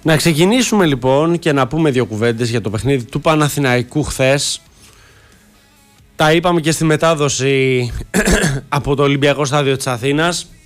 Να ξεκινήσουμε λοιπόν και να πούμε δύο κουβέντες για το παιχνίδι του Παναθηναϊκού χθες. Τα είπαμε και στη μετάδοση από το Ολυμπιακό Στάδιο της Αθήνας.